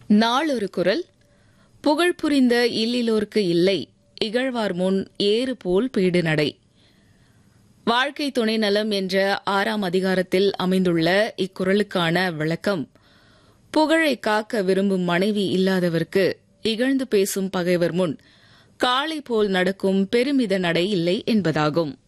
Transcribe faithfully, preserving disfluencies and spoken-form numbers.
நாளொரு குரல். புகழ் புரிந்த இல்லிலோர்க்கு இல்லை, இகழ்வார் முன் ஏறு போல் பீடு நடை. வாழ்க்கை துணை நலம் என்ற ஆறாம் அதிகாரத்தில் அமைந்துள்ள இக்குறளுக்கான விளக்கம், புகழை காக்க விரும்பும் மனைவி இல்லாதவர்க்கு இகழ்ந்து பேசும் பகைவர் முன் காளை போல் நடக்கும் பெருமித நடை இல்லை என்பதாகும்.